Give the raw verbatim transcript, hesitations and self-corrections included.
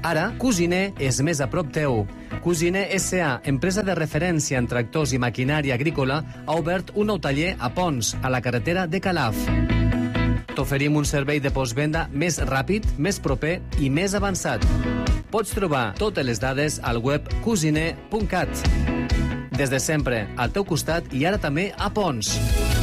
Ara, Cusiner és més a prop teu. Cusiner S A, empresa de referència en tractors i maquinària agrícola, ha obert un nou taller a Pons, a la carretera de Calaf. T'oferim un servei de postvenda més ràpid, més proper i més avançat. Pots trobar totes les dades al web cusiner punt cat. Des de sempre, al teu costat i ara també a Pons.